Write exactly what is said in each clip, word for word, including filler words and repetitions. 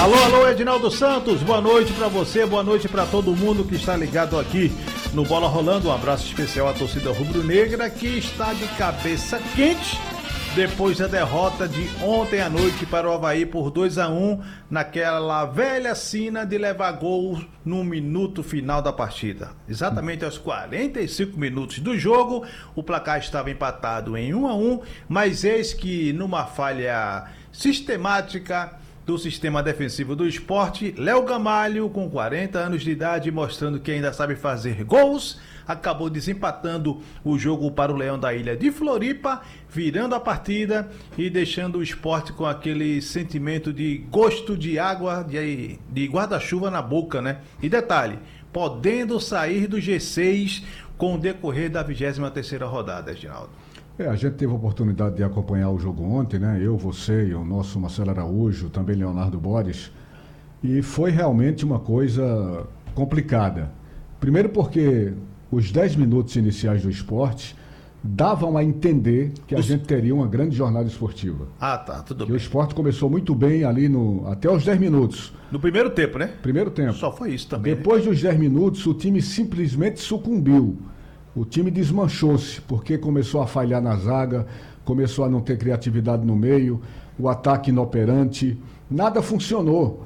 Alô, alô, Edinaldo Santos, boa noite pra você, boa noite pra todo mundo que está ligado aqui no Bola Rolando. Um abraço especial à torcida rubro-negra que está de cabeça quente depois da derrota de ontem à noite para o Avaí por dois a um, naquela velha sina de levar gol no minuto final da partida. Exatamente aos quarenta e cinco minutos do jogo, o placar estava empatado em um a um, mas eis que numa falha sistemática do sistema defensivo do Sport, Léo Gamalho, com quarenta anos de idade, mostrando que ainda sabe fazer gols, acabou desempatando o jogo para o Leão da Ilha de Floripa, virando a partida e deixando o Sport com aquele sentimento de gosto de água, de, de guarda-chuva na boca, né? E detalhe, podendo sair do G seis com o decorrer da vigésima terceira rodada, Reginaldo. É, a gente teve a oportunidade de acompanhar o jogo ontem, né? Eu, você e o nosso Marcelo Araújo, também Leonardo Borges, e foi realmente uma coisa complicada. Primeiro porque os dez minutos iniciais do Sport davam a entender que a os... gente teria uma grande jornada esportiva. Ah, tá, tudo que bem. O Sport começou muito bem ali no, até os dez minutos. No primeiro tempo, né? Primeiro tempo. Só foi isso também. Depois né? dos dez minutos, o time simplesmente sucumbiu. O time desmanchou-se, porque começou a falhar na zaga, começou a não ter criatividade no meio, o ataque inoperante, nada funcionou.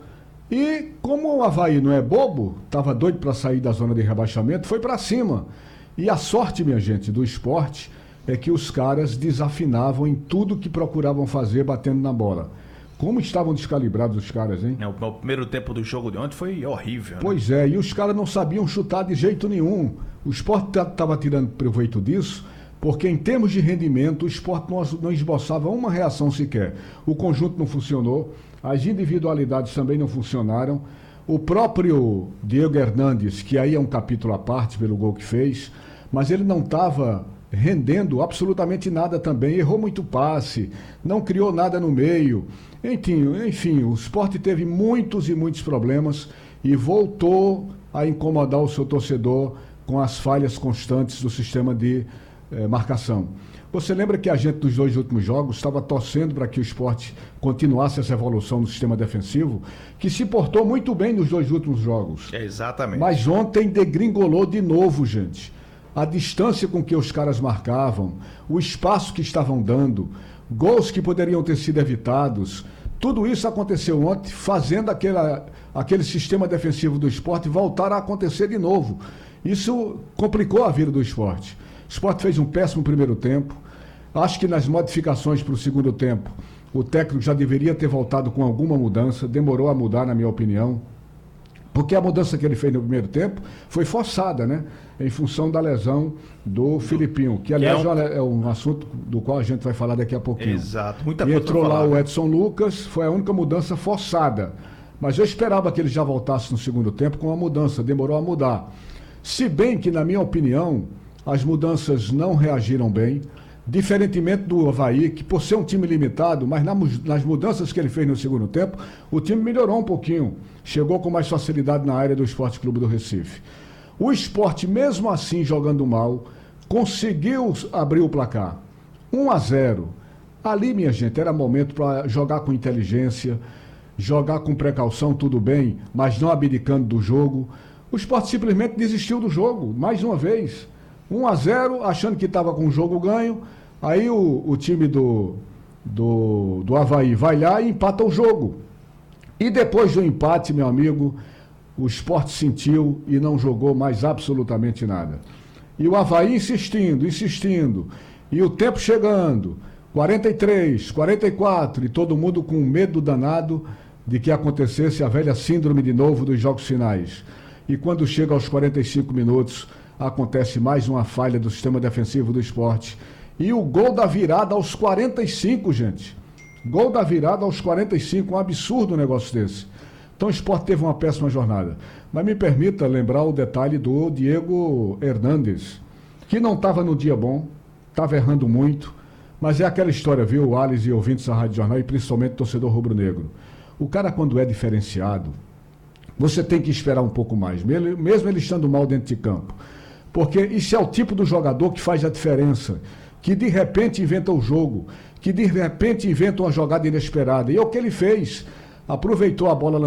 E como o Avaí não é bobo, estava doido para sair da zona de rebaixamento, foi para cima. E a sorte, minha gente, do Sport é que os caras desafinavam em tudo que procuravam fazer batendo na bola. Como estavam descalibrados os caras, hein? É, o, o primeiro tempo do jogo de ontem foi horrível. Pois né? é, e os caras não sabiam chutar de jeito nenhum. O Sport estava tirando proveito disso, porque em termos de rendimento, o Sport não, não esboçava uma reação sequer. O conjunto não funcionou, as individualidades também não funcionaram. O próprio Diego Hernandes, que aí é um capítulo à parte pelo gol que fez, mas ele não estava rendendo absolutamente nada também, errou muito passe, não criou nada no meio. Enfim, enfim, o Sport teve muitos e muitos problemas e voltou a incomodar o seu torcedor com as falhas constantes do sistema de eh, marcação. Você lembra que a gente dos dois últimos jogos estava torcendo para que o Sport continuasse essa evolução no sistema defensivo, que se portou muito bem nos dois últimos jogos. É exatamente. Mas ontem degringolou de novo, gente. A distância com que os caras marcavam, o espaço que estavam dando, gols que poderiam ter sido evitados, tudo isso aconteceu ontem, fazendo aquela, aquele sistema defensivo do Sport voltar a acontecer de novo. Isso complicou a vida do Sport. O Sport fez um péssimo primeiro tempo. Acho que nas modificações para o segundo tempo, o técnico já deveria ter voltado com alguma mudança, demorou a mudar, na minha opinião. Porque a mudança que ele fez no primeiro tempo foi forçada, né? Em função da lesão do Filipinho, que aliás que é, um... é um assunto do qual a gente vai falar daqui a pouquinho. Exato, muita coisa. E entrou lá falar, o né? Edson Lucas, foi a única mudança forçada. Mas eu esperava que ele já voltasse no segundo tempo com a mudança, demorou a mudar. Se bem que, na minha opinião, as mudanças não reagiram bem, diferentemente do Avaí, que por ser um time limitado, mas nas mudanças que ele fez no segundo tempo, o time melhorou um pouquinho, chegou com mais facilidade na área do Esporte Clube do Recife. O Sport, mesmo assim jogando mal, conseguiu abrir o placar. um a zero. Ali, minha gente, era momento para jogar com inteligência, jogar com precaução, tudo bem, mas não abdicando do jogo. O Sport simplesmente desistiu do jogo, mais uma vez. um a zero, achando que estava com o jogo ganho. Aí o, o time do, do, do Avaí vai lá e empata o jogo. E depois do empate, meu amigo, o Sport sentiu e não jogou mais absolutamente nada. E o Avaí insistindo, insistindo. E o tempo chegando, quarenta e três, quarenta e quatro, e todo mundo com medo danado de que acontecesse a velha síndrome de novo dos jogos finais. E quando chega aos quarenta e cinco minutos, acontece mais uma falha do sistema defensivo do Sport. E o gol da virada aos quarenta e cinco, gente. Gol da virada aos quarenta e cinco, um absurdo um negócio desse. Então o Sport teve uma péssima jornada. Mas me permita lembrar o detalhe do Diego Hernandes, que não estava no dia bom, estava errando muito, mas é aquela história, viu, Alice e ouvintes da Rádio Jornal, e principalmente torcedor rubro-negro. O cara, quando é diferenciado, você tem que esperar um pouco mais, mesmo ele estando mal dentro de campo. Porque isso é o tipo do jogador que faz a diferença, que de repente inventa o jogo, que de repente inventa uma jogada inesperada. E é o que ele fez. Aproveitou a bola